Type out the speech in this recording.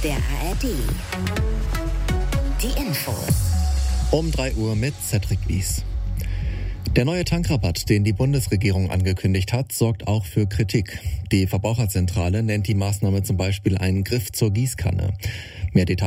der ARD. Die Infos. Um 3 Uhr mit Cedric Wies. Der neue Tankrabatt, den die Bundesregierung angekündigt hat, sorgt auch für Kritik. Die Verbraucherzentrale nennt die Maßnahme zum Beispiel einen Griff zur Gießkanne. Mehr Details